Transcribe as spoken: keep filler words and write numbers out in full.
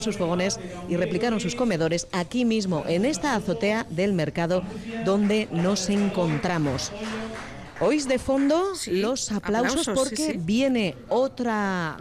sus fogones y replicaron sus comedores aquí mismo, en esta azotea del mercado donde nos encontramos. Oís de fondo sí, los aplausos, aplausos porque sí, sí. viene otra